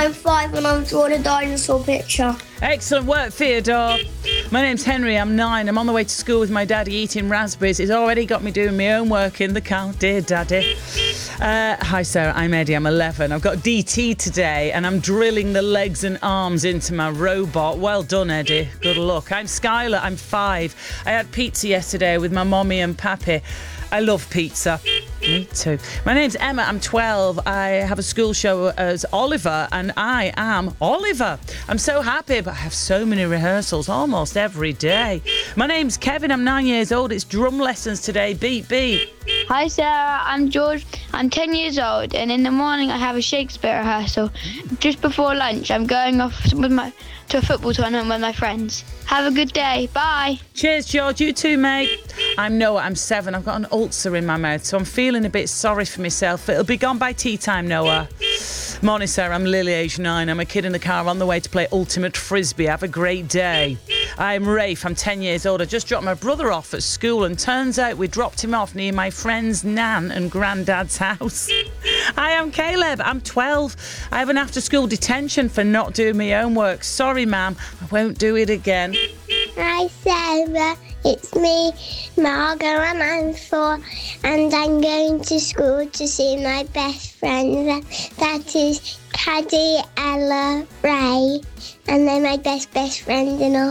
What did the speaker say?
I'm 5 and I'm drawing a dinosaur picture. Excellent work, Theodore. My name's Henry, I'm 9. I'm on the way to school with my daddy eating raspberries. He's already got me doing my own work in the car, dear daddy. Hi, Sarah, I'm Eddie, I'm 11. I've got DT today and I'm drilling the legs and arms into my robot. Well done, Eddie. Good luck. I'm Skylar, I'm 5. I had pizza yesterday with my mommy and pappy. I love pizza. Me too. My name's Emma, I'm 12. I have a school show as Oliver and I am Oliver. I'm so happy, but I have so many rehearsals almost every day. My name's Kevin, I'm 9 years old. It's drum lessons today. Beat, beat. Hi Sarah, I'm George. I'm 10 years old and in the morning I have a Shakespeare rehearsal. Just before lunch I'm going off to a football tournament with my friends. Have a good day. Bye. Cheers, George. You too, mate. I'm Noah. I'm 7. I've got an ulcer in my mouth, so I'm feeling a bit sorry for myself. It'll be gone by tea time, Noah. Morning, Sarah. I'm Lily, age 9. I'm a kid in the car on the way to play Ultimate Frisbee. Have a great day. I'm Rafe. I'm 10 years old. I just dropped my brother off at school and turns out we dropped him off near my friend's nan and granddad's house. Hi, I'm Caleb. I'm 12. I have an after-school detention for not doing my own work. Sorry, ma'am. I won't do it again. Hi Sarah, it's me, Margot, and I'm 4, and I'm going to school to see my best friend. That is Caddy, Ella, Ray, and they're my best friends in all.